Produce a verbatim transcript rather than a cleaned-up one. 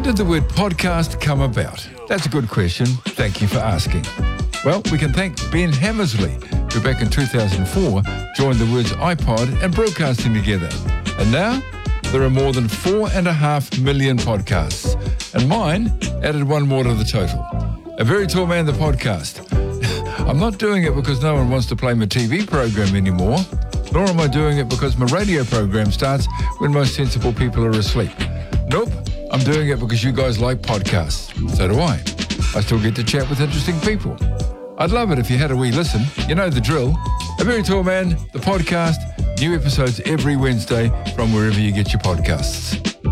did the word podcast come about? That's a good question. Thank you for asking. Well, we can thank Ben Hammersley, who back in two thousand four joined the words iPod and broadcasting together. And now there are more than four and a half million podcasts. And mine added one more to the total. A Very Tall Man, the podcast. I'm not doing it because no one wants to play my T V program anymore, nor am I doing it because my radio program starts when most sensible people are asleep. Nope, I'm doing it because you guys like podcasts. So do I. I still get to chat with interesting people. I'd love it if you had a wee listen. You know the drill. A Very Tall Man, the podcast. New episodes every Wednesday from wherever you get your podcasts.